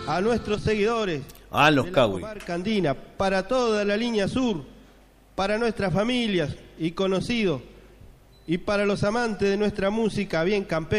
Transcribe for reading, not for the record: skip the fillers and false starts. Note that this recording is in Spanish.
a nuestros seguidores A los de la Cowboys. comarca andina, para toda la línea sur, para nuestras familias y conocidos, y para los amantes de nuestra música bien campera.